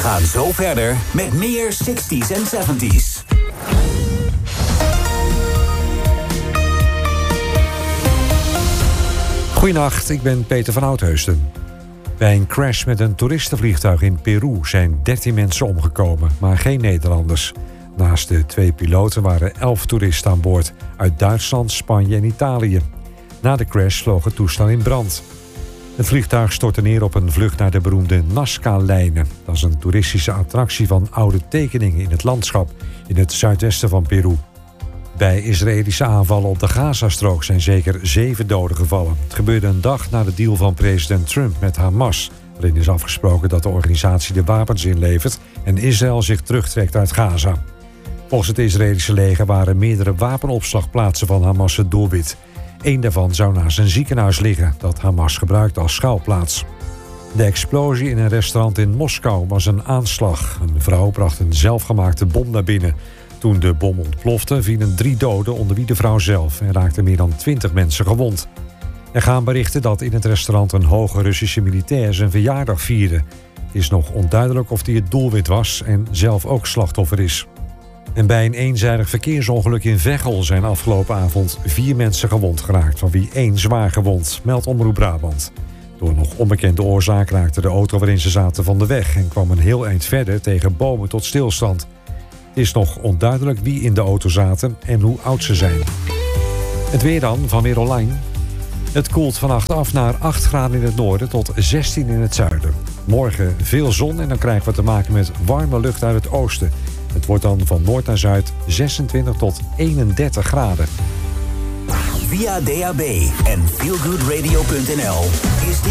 gaan zo verder met meer 60s en 70s. Goedenacht, ik ben Peter van Oudheusden. Bij een crash met een toeristenvliegtuig in Peru zijn 13 mensen omgekomen, maar geen Nederlanders. Naast de 2 piloten waren 11 toeristen aan boord uit Duitsland, Spanje en Italië. Na de crash vloog het toestel in brand. Het vliegtuig stortte neer op een vlucht naar de beroemde Nazca-lijnen. Dat is een toeristische attractie van oude tekeningen in het landschap in het zuidwesten van Peru. Bij Israëlische aanvallen op de Gazastrook zijn zeker 7 doden gevallen. Het gebeurde een dag na de deal van president Trump met Hamas, waarin is afgesproken dat de organisatie de wapens inlevert en Israël zich terugtrekt uit Gaza. Volgens het Israëlische leger waren meerdere wapenopslagplaatsen van Hamas het doelwit. Eén daarvan zou naast een ziekenhuis liggen dat Hamas gebruikt als schuilplaats. De explosie in een restaurant in Moskou was een aanslag. Een vrouw bracht een zelfgemaakte bom naar binnen. Toen de bom ontplofte, vielen 3 doden, onder wie de vrouw zelf, en raakten meer dan 20 mensen gewond. Er gaan berichten dat in het restaurant een hoge Russische militair zijn verjaardag vierde. Het is nog onduidelijk of hij het doelwit was en zelf ook slachtoffer is. En bij een eenzijdig verkeersongeluk in Veghel zijn afgelopen avond 4 mensen gewond geraakt, van wie 1 zwaar gewond, meldt Omroep Brabant. Door nog onbekende oorzaak raakte de auto waarin ze zaten van de weg en kwam een heel eind verder tegen bomen tot stilstand. Het is nog onduidelijk wie in de auto zaten en hoe oud ze zijn. Het weer dan, van Weer Online. Het koelt vannacht af naar 8 graden in het noorden tot 16 in het zuiden. Morgen veel zon en dan krijgen we te maken met warme lucht uit het oosten. Het wordt dan van noord naar zuid 26 tot 31 graden. Via DAB en feelgoodradio.nl